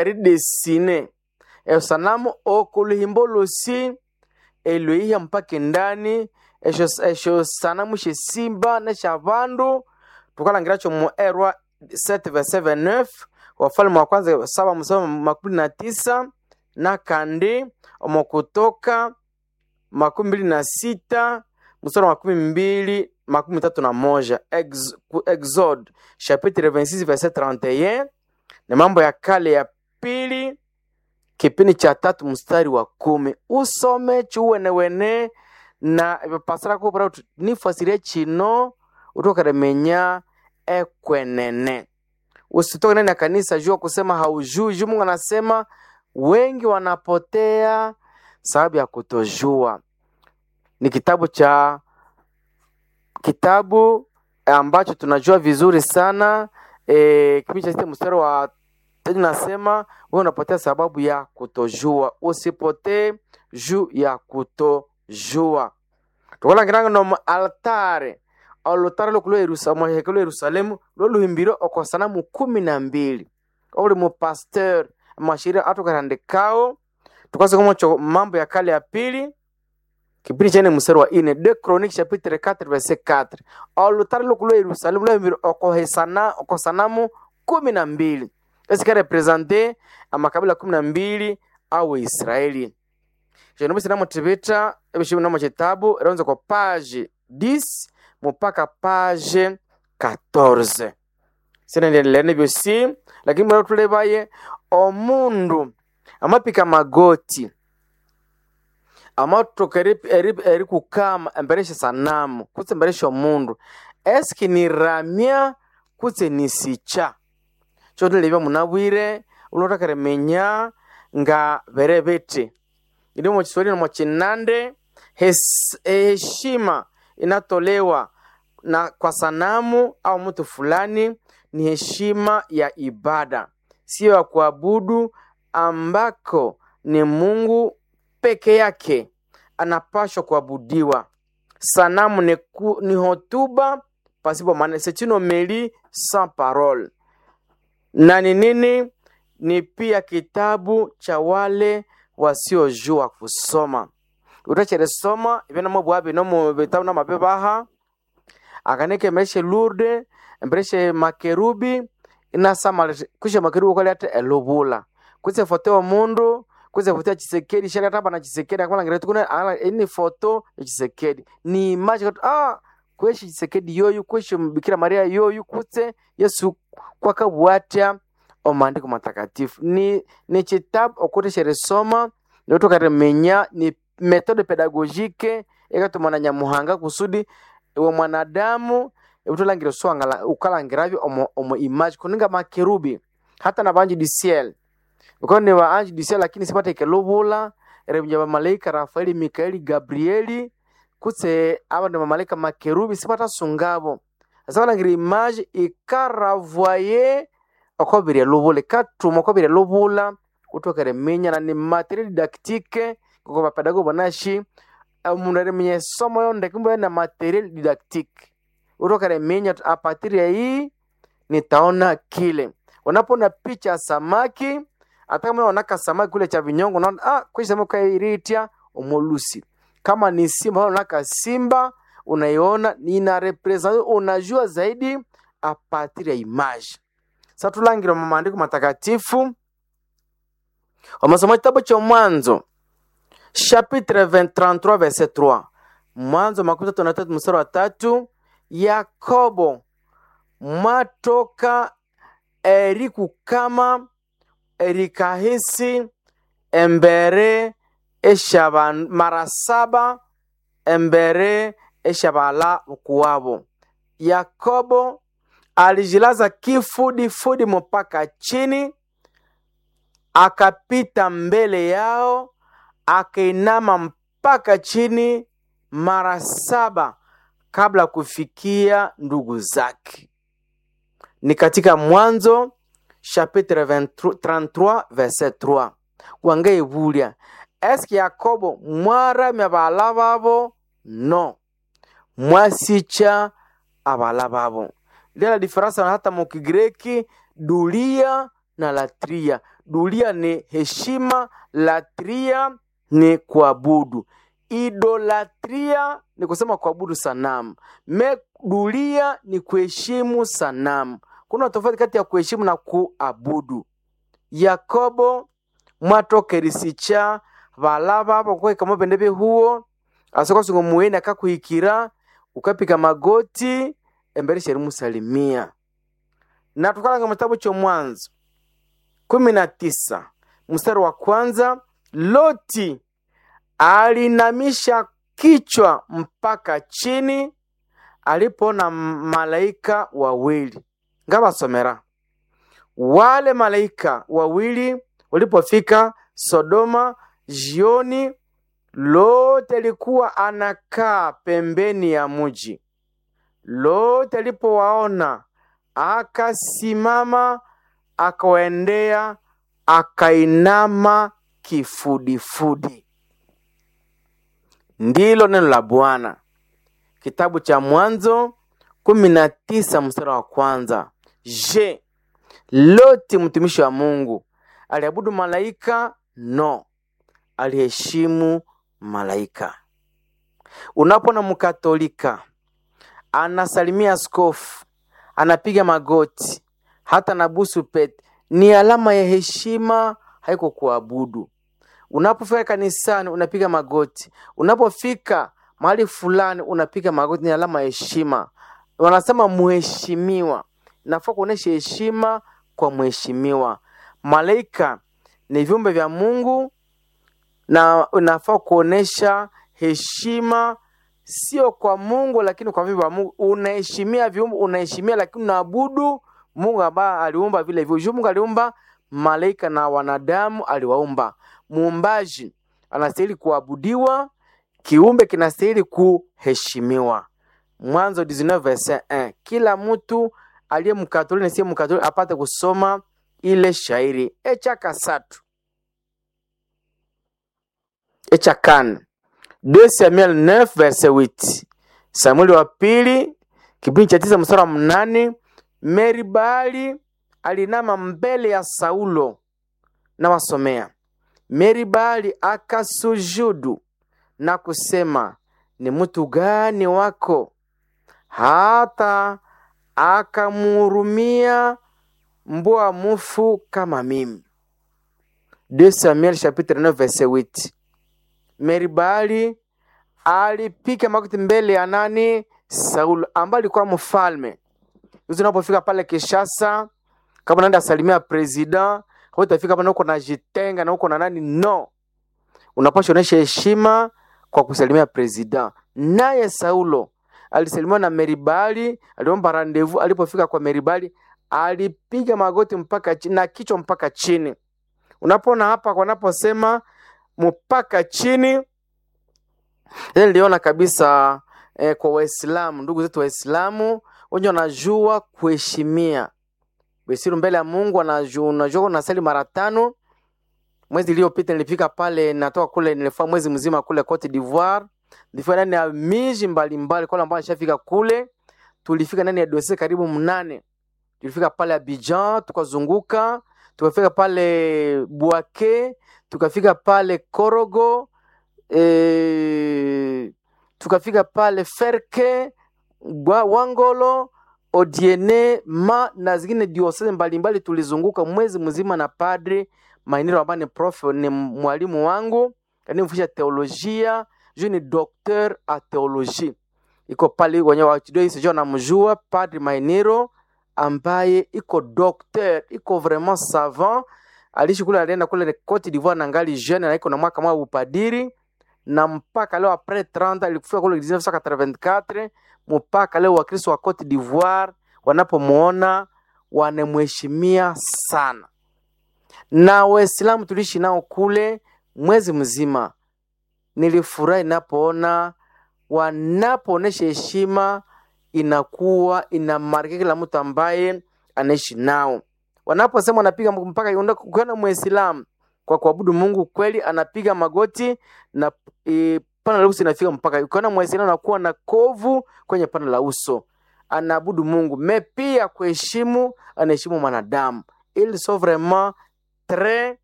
ridesine esanamu okuluhimbo lusi eluiha mpaka ndani esho sanamu shesimba na shabandu tukalangiracho mu erwa 7:9 Wafalme wa kwanza 7:19 na kandi omokutoka 26 mstari wa 12:31 Exode chapitre 26 verset 31 na Mambo ya Kale ya pili kipindi cha 3 mstari wa 10 usome chuwenewene na pasara ko para nifasirie chino utokaremenya ekwenene usitoke ndani ya kanisa jua kusema haujui. Mungu anasema wengi wanapotea sababu ya kutojua. Ni kitabu ambacho tunajua vizuri sana. Kipindi cha 6 mstari wa 3 nasema wewe unapotea sababu ya kutojua. Usipotee juu ya kutojua. Tukola ngiranga no altare lo Yerusalemu lo luhimbiro okosanamu 12 oli mu pasteur mashira atokarandikao tukaze komo Mambo ya Kale ya pili kipindi cha 4 mstari wa 4 de Chronique chapitre 4 verset 4 altare lo Yerusalemu lo luhimbiro okosanamu 12 eska representer amakabila 12 au Israeli. Jeno bisi namo tibeta ebishimu namo kitabu eronze ko page 10 mpaka page 14. Sina ndelene byosi lakini mbona tulebaye omundu amapika magoti amatokeri eri kukama emberesha sanamu kutse emberesha omundu eski ni ramya kutse ni sicha chote leba munabwire unotakaremenya nga berebete ndio mu Kiswahili na mu Kinande heshima inatolewa na kwa sanamu au mtu fulani ni heshima ya ibada, sio ya kuabudu ambako ni Mungu peke yake anapaswa kuabudiwa. Sanamu ni hotuba pasipo maana, c'est une homélie sans parole. Na ni nini? Ni pia kitabu cha wale wasiojua kusoma. Utachere soma ibena mobwabe no mu bitabu na mabebaha akaneke meshe Lourdes mbreshe makerubi inasama kusha makerubi kwa lete elobula kuse foto wa mundu kuse foto ya Chisekedi shaka taba na Chisekedi akwana ngire tukuna ala ini foto ya Chisekedi ni image kweshi Chisekedi yoyu kweshi Bikira Maria yoyu kuse Yesu kwa kabwatia omandiko matakatifu ni kitabu okoteshere soma ndio tukaremenya ni metode pedagogike ekatumana nyamuhanga kusudi ewe mwanadamu utolangira swangala ukalangiravyo omo image kuninga makerubi hata na banji disiel ukone wa anji disiel lakini sipate kelobula remnya malaika Rafaeli, Mikaeli, Gabrieli kutse abande malaika makerubi sipata sungabo asa langira image ikaravoye okobire lobule katumo okobire lobula utokaremenya na ni materiel didactique kwa pedagogo banashi umunare mwenye somo yonde kumbe na materiel didactique utokaremenya a partir ya hii nitaona kile unapona picha samaki hata kama unaka samaki kule cha vinyongo unaona kwa sababu kairitia omolusi kama ni simba unaka simba unaiona ina represent unajua zaidi a partir ya image. Sasa tulangira maandiko matakatifu Wamasoma kitabu cha Mwanzo chapitre 33 verset 3. Mwanzo 33 mstari wa 3. Yakobo matoka erikukama erikahisi embere eshaban marasaba embere eshabala ukuwabo. Yakobo alijilaza kifudi mpaka chini, akapita mbele yao, akainama mpaka chini mara 7 kabla kufikia ndugu zake. Ni katika Mwanzo chapitre 33 verset 3. Wangaye bulia eski Yakobo mwara myabala babo? No, mwasicha abala babo. Lela diferansa hata mu Kigreki dulia na latria. dulia ni heshima, latria ni kuabudu. Idolatria ni kusema kuabudu sanamu. Dulia ni kuheshimu sanamu. Kuna tofauti kati ya kuheshimu na kuabudu. Yakobo mwatokerisicha balaba hapo kwa kama bendebe huo asoko sungo muene akakuhikira ukapika magoti embere sheri musalimia. Na tukalanga mtabu cha Mwanzo 19 mstari wa kwanza, Loti alinamisha kichwa mpaka chini alipoona malaika wawili. Ngaba somera. Wale malaika wawili walipofika Sodoma jioni, Loti alikuwa anakaa pembeni ya mji. Loti alipowaona akasimama, akawaendea, akainama kifudifudi. Ndilo neno la Bwana. Kitabu cha Mwanzo 19 mstari wa kwanza. Je, Loti mtumishi wa Mungu aliabudu malaika? No, aliheshimu malaika. Unapona Mkatolika anasalimia askofu, anapiga magoti, hata nabusu pete, ni alama ya heshima, haiko kuabudu. Unapofika kanisani unapiga magoti, unapofika mahali fulani unapiga magoti, ni alama ya heshima. Wanasema muheshimiwa, nafaa kuonesha heshima kwa mheshimiwa. Malaika ni viumbe vya Mungu na unafaa kuonesha heshima sio kwa Mungu lakini kwa viumbe vya Mungu. Unaheshimia viumbe, unaheshimia lakini unaabudu Mungu ambaye aliumba vile hivyo. Mungu aliumba malaika na wanadamu aliwaumba. Muumbaji anastahili kuabudiwa, kiumbe kinastahili kuheshimiwa. Mwanzo 19:1. Kila mtu aliye Mkatoliki na si Mkatoliki apate kusoma ile shairi. Echa kasatu. Echa kan. 2 Samuel 9:8. Samueli wa pili kipindi cha 9 mstari wa 8. Meribali alinama mbele ya Saulo na wasomea. Meribali akasujudu na kusema, ni mtu gani wako hata akamhurumia mbwa mufu kama mimi? 2 Samuel chapitre 9:8. Meribali alipiga magoti mbele ya nani? Saulo ambaye alikuwa mfalme. Hizo unapofika pale Kinshasa, kama unaenda salimia president, kwa utafika hapa na uko na jitenga na uko na nani? No. Unapaswa kuonyesha heshima kwa kusalimia president. Naye Saulo alisalimiwa na Meribali, aliomba rendezvous. Alipofika kwa Meribali, alipiga magoti mpaka chini na kichwa mpaka chini. Unapoona hapa wanaposema mpaka chini, niliona kabisa kwa Waislamu, ndugu zetu Waislamu, wenye wanajua kuheshimia. Besiru mbele ya Mungu wanajua nasali mara 5. Mwezi iliyopita nilifika pale, natoka kule, nilifanya mwezi mzima kule Cote d'Ivoire. Nilifika ndani ya miji mbalimbali kwa ambao nishafika kule. Tulifika ndani ya dossier karibu 8. Tulifika pale Abidjan, tukazunguka, tukafika pale Bouaké, tukafika pale Korogo, tukafika pale Ferke, Wangolo, Odiene, na zingine diocese mbalimbali. Tulizunguka mwezi mzima na Padre Mainiro ambaye ni prof, ni mwalimu wangu, kanifundisha teolojia, je ni docteur a théologie. Iko pale wenye wachidoi sio namjua Padre Mainiro ambaye iko docteur, iko vraiment savant. Alishikula alienda kule Cote d'Ivoire na ngali jeune na iko na mwaka mwa upadiri, na mpaka leo après 30 alikufika kule 1984. Mpaka leo Wakristo wa Cote d'Ivoire wanapomuona wanemheshimia sana. Na Waislamu tulishi nao kule mwezi mzima. Nilifurahi napoona wanapoonesha heshima, inakuwa inamarika kila mtu ambaye anaishi nao. Wanaposema wanapiga mpaka ukiona Muislamu kwa kuabudu Mungu kweli anapiga magoti na pana la uso inafika mpaka. Ukiona Muislamu anakuwa na kovu kwenye pana la uso, anaabudu Mungu. Pia kuheshimu, anaheshimu wanadamu. Ils sont vraiment très